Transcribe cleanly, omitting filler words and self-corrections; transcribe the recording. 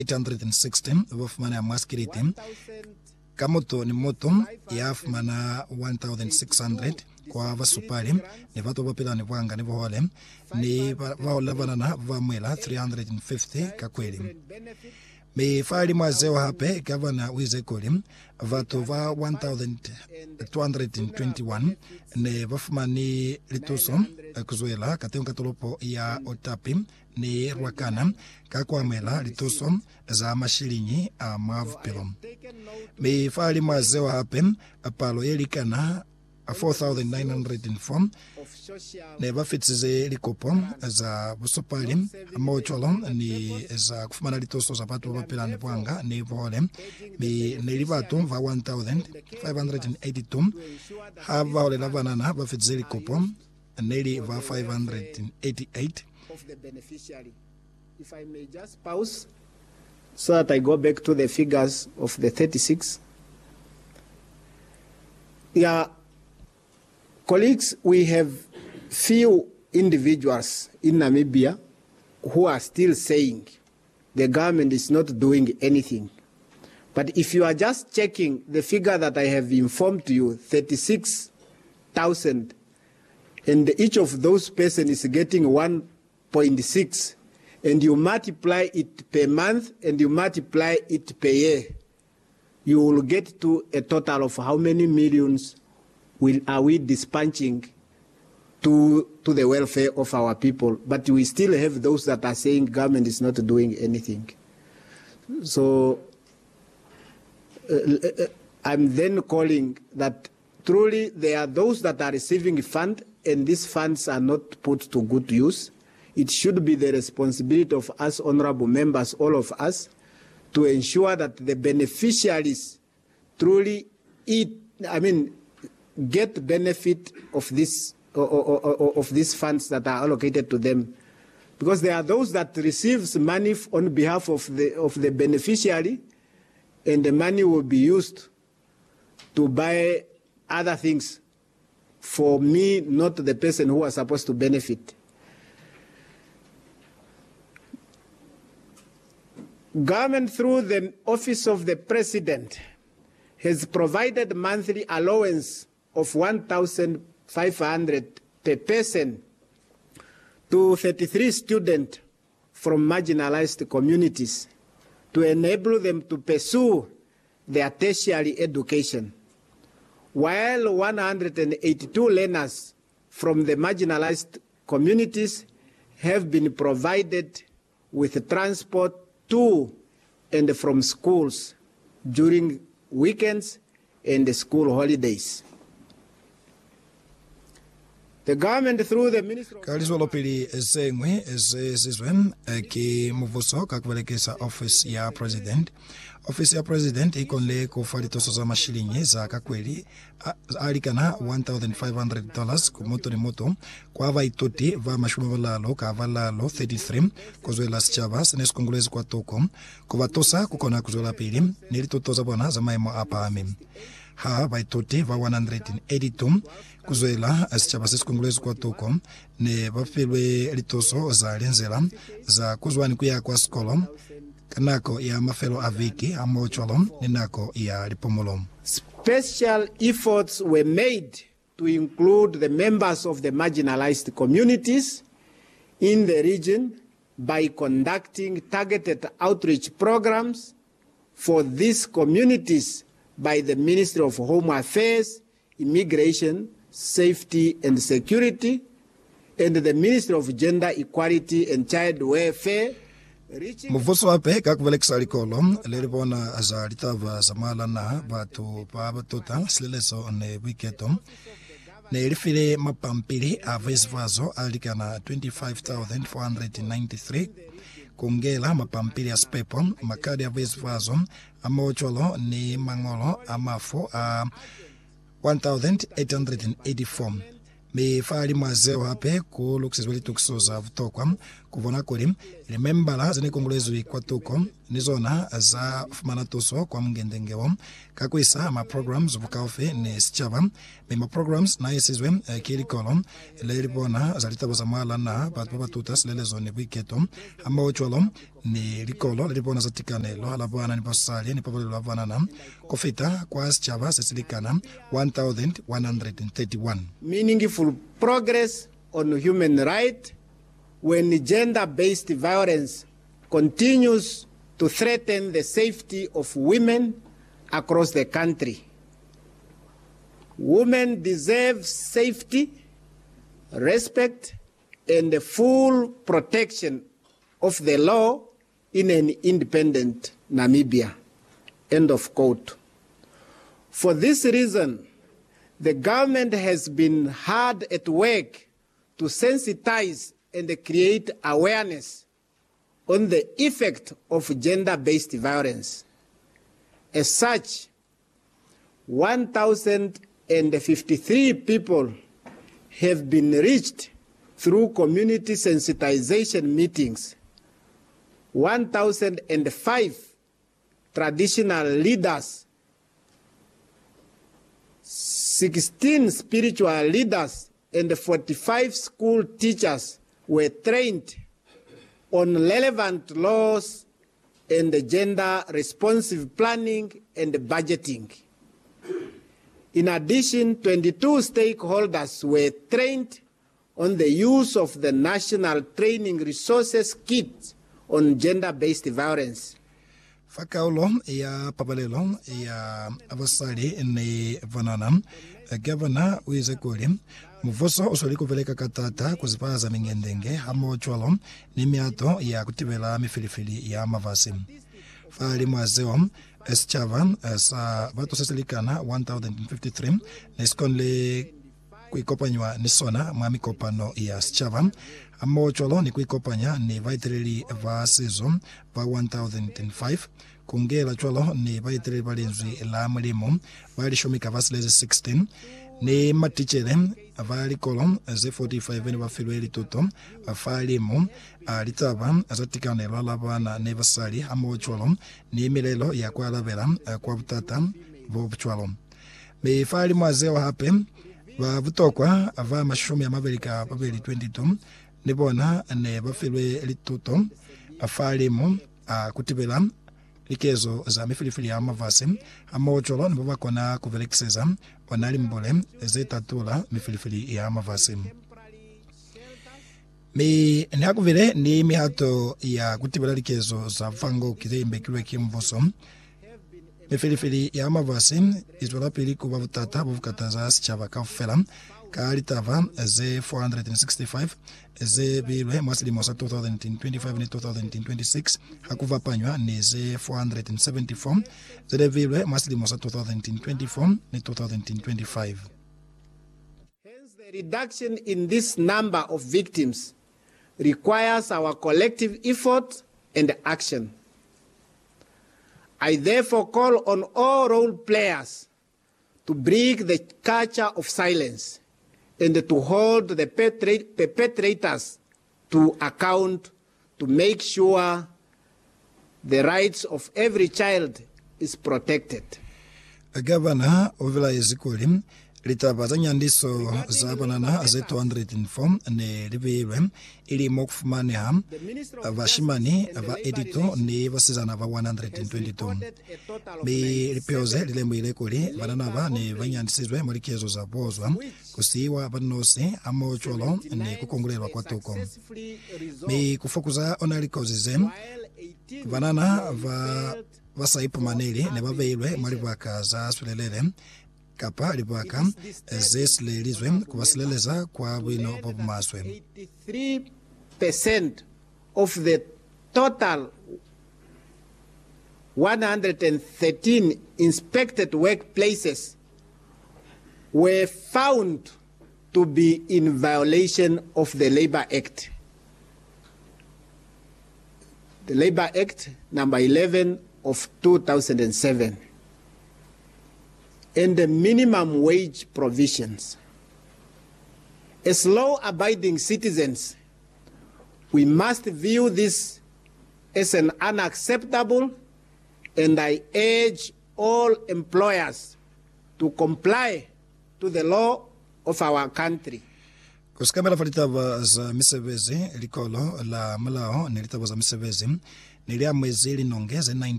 816 vafumana ya maskiriti kamoto ni moto yafumana 1600 kwa vasupali ni vatu vapila ni vanga ni vohole ni vahola vanana vamwela 350 kakweli mifali mwazeo hape gavana wizekoli vatu va 1221 ne vafumani lituso kuzuela katengo katolopo ya otapi ni Rwakana kakwamela lituso za mashilinyi a mavupilo mifali mwazeo hape apalo yelikana 4,904 ne vafitize likopo za busopali amocholo ni za kufumana litoso za patu vapila ni vwanga ni vole ne livatu va 1,582 hava ole lavanana vafitize likopo neli va 588 of the beneficiary. If I may just pause so that I go back to the figures of the 36. Yeah, colleagues, we have few individuals in Namibia who are still saying the government is not doing anything. But if you are just checking the figure that I have informed you, 36,000, and each of those persons is getting 1.6, and you multiply it per month and you multiply it per year, you will get to a total of how many millions are we dispatching to the welfare of our people. But we still have those that are saying government is not doing anything. So I'm then calling that truly there are those that are receiving funds and these funds are not put to good use. It should be the responsibility of us honorable members, all of us, to ensure that the beneficiaries truly get benefit of this of these funds that are allocated to them, because there are those that receives money on behalf of the beneficiary, and the money will be used to buy other things for me, not the person who was supposed to benefit. Government, through the Office of the President, has provided monthly allowance of 1,500 per person to 33 students from marginalized communities to enable them to pursue their tertiary education, while 182 learners from the marginalized communities have been provided with transport to and from schools during weekends and the school holidays. The government, through the Ministry of Kalizolopili zengwe zizwen ki muvuso kakuvelekesa office ya president. Office ya president ikonle kufali toso za mashilinyi za kakweli alikana $1,500 kumoto ni moto kwa vaitoti va mashumu valalo ka valalo 33 kuzuela sichava senes kongolezi kwa toko kuvatosa kukona kuzuela pili nilitotoza bona za maimo apami ha vaitoti va 182 kuzuela sichava senes kongolezi kwa toko ne vafilwe litoso za lenzela za kuzuani kuya kwa skolo kanako ya mafelo aviki amocholo ninako ya lipomolo. Special efforts were made to include the members of the marginalized communities in the region by conducting targeted outreach programs for these communities by the Ministry of Home Affairs, Immigration, Safety and Security, and the Ministry of Gender Equality and Child Welfare. Muvuso wape kakuvelekisa likolo lelibona za litava za mala na batu pabatota sileleso ne wiketo ne ilifile mapampili avesvazo alikana 25,493 kungela mapampili ya spepo makadi avesvazo amocholo ni mangolo amafu a 1,884 mifali mwazeo hape ku luksizweli tukso za vutokwa kuvona kuli limembala zine kongolezwi kwatuko nizona za fumana toso kwa mngendengewo kakwisa ma programs bukaofe ne sichava ma programs na isizwe kilikolo lelibona zalitabo za mwala na batu batuta silelezo ne bwiketo amba ocholo ni likolo lelibona zatikane lo alabwana ni pasali ni pabolo lavana na kofita kwa sichava sesilikana 1131 meaningful progress on human rights when gender-based violence continues to threaten the safety of women across the country. Women deserve safety, respect, and the full protection of the law in an independent Namibia. End of quote. For this reason, the government has been hard at work to sensitize and create awareness on the effect of gender-based violence. As such, 1,053 people have been reached through community sensitization meetings. 1,005 traditional leaders, 16 spiritual leaders, and 45 school teachers were trained on relevant laws and gender-responsive planning and budgeting. In addition, 22 stakeholders were trained on the use of the National Training Resources Kit on gender-based violence. Fakaulo ya pabalelo ya avasali ni vanana Governor Wizekuli muvoso usoli kuveleka katata kuzipaza mingendenge hamo chwalo ni miato ya kutibela mifilifili ya mavasi fali mwazeo eschava sa vato sesilikana 1053 neskonle kuikopanywa nisona mwa mikopano ya schava hamo chwalo ni kuikopanya ni vaitirili va season va 1005 kungela chwalo ni vaitirili valinzwi la mulimo valishomika vasilezi 16 ni matichere avali kolom ze 45 ni vafilwe litoto afalimu litava azatikane lwalabana ne vasali amochwalo ni milelo ya kwalavela kwa butata vobuchwalo mifali mwazeo hape vavutokwa ava mashumi ya mavelika paveli 22 nibona ne vafilwe litoto afalimu kutibela likezo za mifilifili ya mavasi amocholo nibo bakona kuvelekiseza onali mbole zetatula mifilifili ya mavasi mi nakuvile ni mihato ya kutibela likezo za vango kizembe kilwe kimvoso mifilifili ya mavasi izwala pili kuba vutata buvukataza sichava kafela kalitava ze 465 ze bilwe mwasilimo sa 2025 ni 2026 hakuva panywa ni ze 474 ze bilwe mwasilimo sa 2024 ni 2025. Hence, the reduction in this number of victims requires our collective effort and action. I therefore call on all role players to break the culture of silence and to hold the perpetrators to account to make sure the rights of every child is protected. Governor Ovila Ezekuli litaba za nyandiso za banana ze 204 ne libiwe ili mokufumania vashimani va edito ni vasizana va 122 bi lipioze lilembo ilekuli banana va ni vanyandisizwe mulikezo za bozwa kusiwa banosi amocholo ni kukongolelwa kwa toko bi kufokuza onalikozize banana va vasaipu maneli ne baveilwe malivaka za sulelele kapa libaka zesilelizwe kuvasileleza kwa bwino bobumaswe 83% of the total 113 inspected workplaces were found to be in violation of the Labor Act. The Labor Act number 11 of 2007. And the minimum wage provisions. As law-abiding citizens, We must view this as an unacceptable, and I urge all employers to comply to the law of our country. Kusikambela falitava za misevezi likolo la malao nilitava za misevezi nilia mwezi linongeze 19